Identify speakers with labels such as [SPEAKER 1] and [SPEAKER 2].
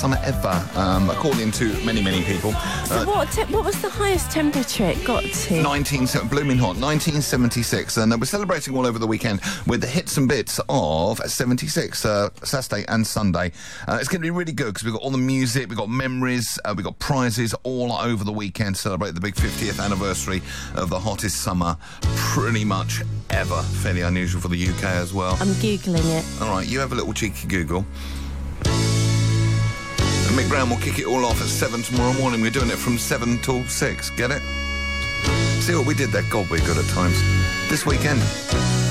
[SPEAKER 1] summer ever, according to many people.
[SPEAKER 2] So what was the highest temperature it got to?
[SPEAKER 1] Blooming hot, 1976, and we're celebrating all over the weekend with the hits and bits of 76, Saturday and Sunday. It's going to be really good because we've got all the music, we've got memories, we've got prizes all over the weekend to celebrate the big 50th anniversary of the hottest summer pretty much ever. Fairly unusual for the UK as well.
[SPEAKER 2] I'm Googling it.
[SPEAKER 1] All right, you have a little cheeky Google. And Mick Brown will kick it all off at 7 tomorrow morning. We're doing it from 7 till 6. Get it? See what we did there? God, we're good at times. This weekend.